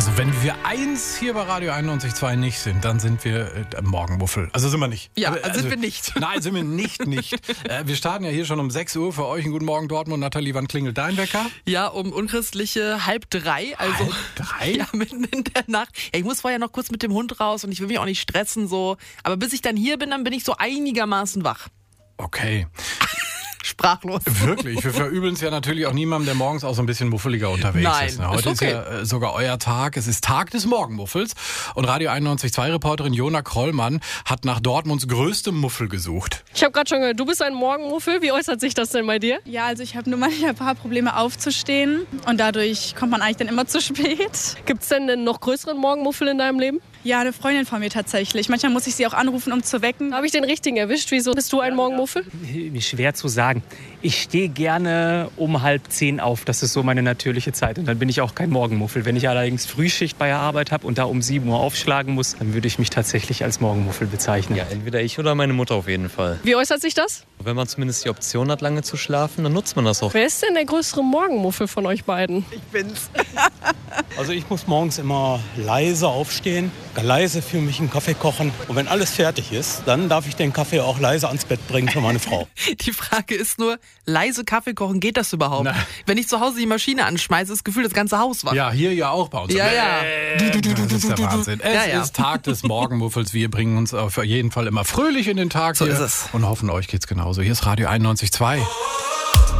Also wenn wir eins hier bei Radio 91.2 nicht sind, dann sind wir Morgenmuffel. Also sind wir nicht. Ja, sind wir nicht. Nein, sind wir nicht. Wir starten ja hier schon um 6 Uhr für euch. Einen guten Morgen Dortmund. Nathalie, wann klingelt dein Wecker? Ja, um unchristliche 2:30. Also 2:30? Ja, mitten in der Nacht. Ja, ich muss vorher noch kurz mit dem Hund raus und ich will mich auch nicht stressen. So. Aber bis ich dann hier bin, dann bin ich so einigermaßen wach. Okay. Sprachlos. Wirklich, wir verübeln es ja natürlich auch niemandem, der morgens auch so ein bisschen muffeliger unterwegs Nein, ist. Ne? Heute ist okay. ist ja sogar euer Tag. Es ist Tag des Morgenmuffels. Und Radio 91.2-Reporterin Jona Krollmann hat nach Dortmunds größtem Muffel gesucht. Ich habe gerade schon gehört, du bist ein Morgenmuffel. Wie äußert sich das denn bei dir? Ja, also ich habe nur manchmal ein paar Probleme aufzustehen und dadurch kommt man eigentlich dann immer zu spät. Gibt es denn einen noch größeren Morgenmuffel in deinem Leben? Ja, eine Freundin von mir tatsächlich. Manchmal muss ich sie auch anrufen, um zu wecken. Habe ich den richtigen erwischt? Wieso bist du ein Morgenmuffel? Schwer zu sagen. Ich stehe gerne um 9:30 auf. Das ist so meine natürliche Zeit. Und dann bin ich auch kein Morgenmuffel. Wenn ich allerdings Frühschicht bei der Arbeit habe und da um 7 Uhr aufschlagen muss, dann würde ich mich tatsächlich als Morgenmuffel bezeichnen. Ja, entweder ich oder meine Mutter auf jeden Fall. Wie äußert sich das? Wenn man zumindest die Option hat, lange zu schlafen, dann nutzt man das auch. Wer ist denn der größere Morgenmuffel von euch beiden? Ich bin's. Also ich muss morgens immer leise aufstehen, leise für mich einen Kaffee kochen. Und wenn alles fertig ist, dann darf ich den Kaffee auch leise ans Bett bringen für meine Frau. Die Frage ist nur, leise Kaffee kochen, geht das überhaupt? Nein. Wenn ich zu Hause die Maschine anschmeiße, ist das Gefühl, das ganze Haus wach. Ja, hier ja auch bei uns. Ja. Das ist der Wahnsinn. Es ist Tag des Morgenmuffels. Wir bringen uns auf jeden Fall immer fröhlich in den Tag. So hier ist es. Und hoffen, euch geht's genauso. Hier ist Radio 91.2.